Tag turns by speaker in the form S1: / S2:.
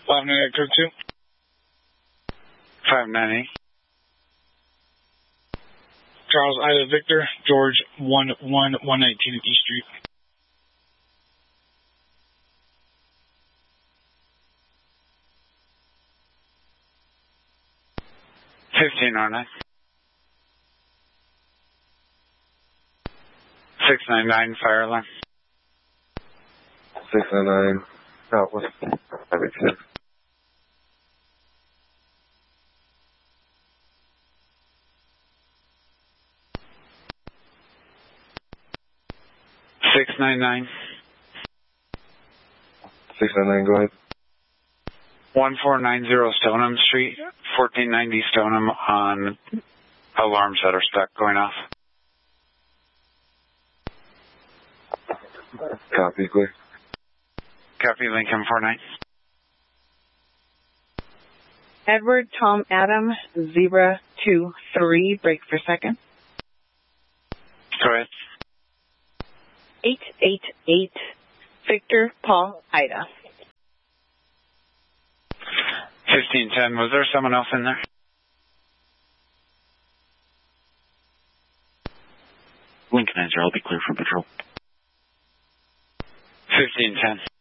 S1: 598 code 2.
S2: 598.
S1: Charles Ida Victor, George 11118 East Street.
S2: $15.09. 699 fire alarm.
S3: 699 Southwest 586.
S2: $699.
S3: 699, go ahead.
S2: 1490 Stoneham Street, 1490 Stoneham on alarms that are stuck going off.
S3: Copy, clear.
S2: Copy, Lincoln 49.
S4: Edward Tom Adam 023, break for second.
S2: Go ahead.
S4: 888 Victor Paul Ida.
S2: 1510. Was there someone else in there?
S5: Lincoln Answer, I'll be clear for patrol.
S2: 1510.